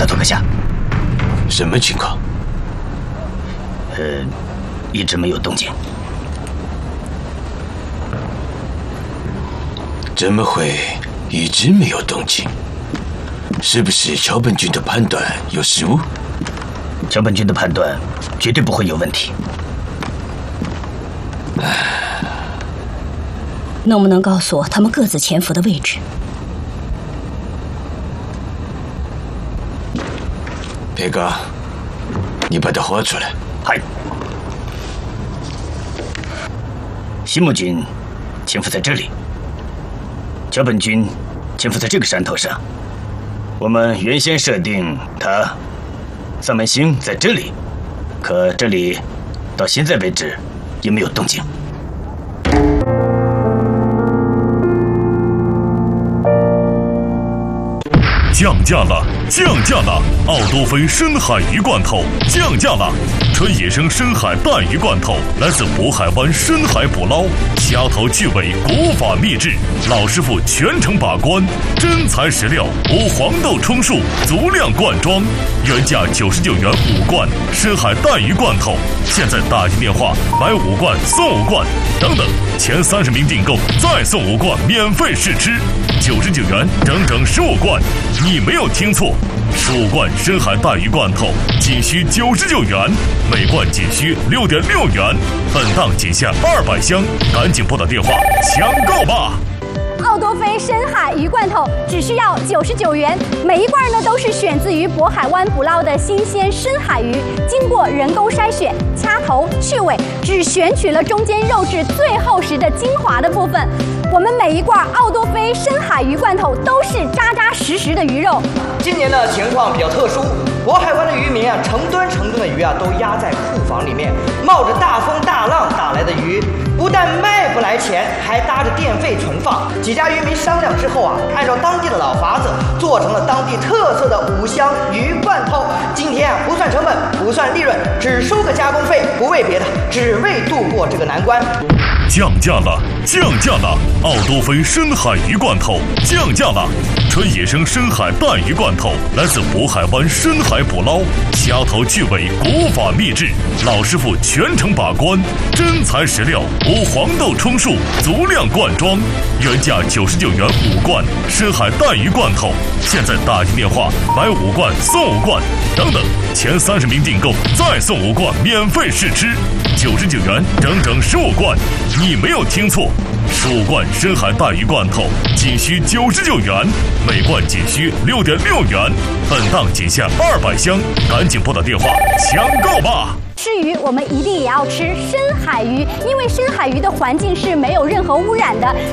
他做个下。 什么情况？ 一直没有动静。 怎么会一直没有动静？是不是桥本君的判断有失误？ 桥本君的判断绝对不会有问题。 能不能告诉我他们各自潜伏的位置？ 裴刚，你把它画出来。 嗨。西木君潜伏在这里，桥本君潜伏在这个山头上。我们原先设定他三门星在这里，可这里到现在为止也没有动静。 降价了！降价了！奥多菲深海鱼罐头降价了！纯野生深海带鱼罐头，来自渤海湾深海捕捞，掐头去尾，国法秘制，老师傅全程把关，真材实料，无黄豆充数，足量灌装，原价99元5罐深海带鱼罐头，现在打进电话买5罐送5罐，等等，前30名订购再送5罐免费试吃，99元整整15罐。你没有听错，15罐深海带鱼罐头仅需99元，每罐仅需6.6元，本档仅限200箱，赶紧拨打电话抢购吧！ 奥多菲深海鱼罐头只需要99元，每一罐呢都是选自于渤海湾捕捞的新鲜深海鱼，经过人工筛选、掐头去尾，只选取了中间肉质最厚实的精华的部分。我们每一罐奥多菲深海鱼罐头都是扎扎实实的鱼肉。 今年的情况比较特殊，渤海湾的渔民啊，成吨的鱼啊都压在库房里面，冒着大风大浪打来的鱼，不但卖不来钱，还搭着电费存放。几家渔民商量之后啊，按照当地的老法子，做成了当地特色的5香鱼罐头。今天啊，不算成本，不算利润，只收个加工费，不为别的，只为度过这个难关。 降价了！降价了！奥多菲深海鱼罐头降价了！纯野生深海带鱼罐头，来自渤海湾深海捕捞，掐头去尾，国法秘制，老师傅全程把关，真材实料，无黄豆充数，足量灌装，原价99元5罐深海带鱼罐头，现在打进电话买5罐送5罐，等等，前30名订购再送5罐免费试吃，99元整整15罐。你没有听错，15罐深海带鱼罐头仅需99元，每罐仅需6.6元，本档仅限200箱，赶紧拨打电话抢购吧！ 吃鱼，我们一定也要吃深海鱼，因为深海鱼的环境是没有任何污染的。